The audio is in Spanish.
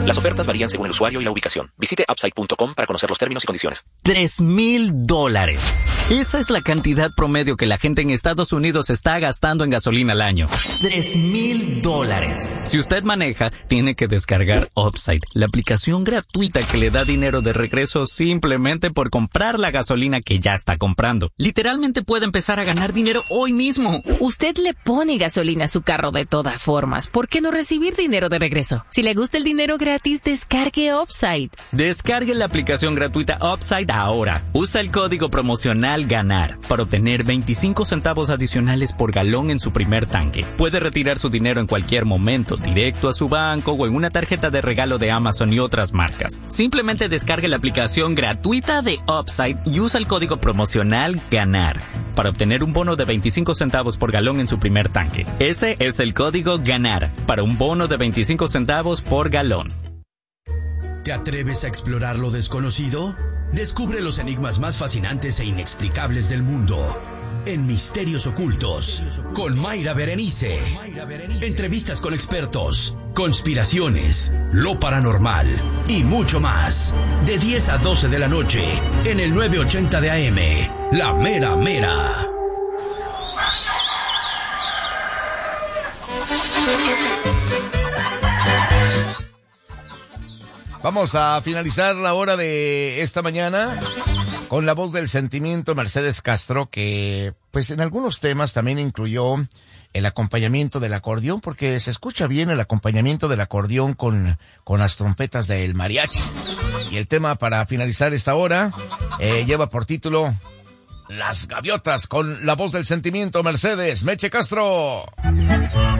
Las ofertas varían según el usuario y la ubicación. Visite upside.com para conocer los términos y condiciones. $3,000. Esa es la cantidad promedio que la gente en Estados Unidos está gastando en gasolina al año. $3,000. Si usted maneja, tiene que descargar Upside, la aplicación gratuita que le da dinero de regreso simplemente por comprar la gasolina que ya está comprando. Literalmente puede empezar a ganar dinero hoy mismo. Usted le pone gasolina a su carro de todas formas. ¿Por qué no recibir dinero de regreso? Si le gusta el dinero gratis, descargue Upside. Descargue la aplicación gratuita Upside ahora. Usa el código promocional GANAR para obtener 25 centavos adicionales por galón en su primer tanque. Puede retirar su dinero en cualquier momento, directo a su banco o en una tarjeta de regalo de Amazon y otras marcas. Simplemente descargue la aplicación gratuita de Upside y usa el código promocional GANAR para obtener un bono de 25 centavos por galón en su primer tanque. Ese es el código GANAR para un bono de 25 centavos por galón. ¿Te atreves a explorar lo desconocido? Descubre los enigmas más fascinantes e inexplicables del mundo en Misterios Ocultos con Mayra Berenice. Entrevistas con expertos, conspiraciones, lo paranormal y mucho más. De 10 a 12 de la noche en el 980 de AM, La Mera Mera. Vamos a finalizar la hora de esta mañana con la voz del sentimiento Mercedes Castro, que pues en algunos temas también incluyó el acompañamiento del acordeón, porque se escucha bien el acompañamiento del acordeón con las trompetas del mariachi. Y el tema para finalizar esta hora lleva por título Las Gaviotas, con la voz del sentimiento Mercedes Meche Castro.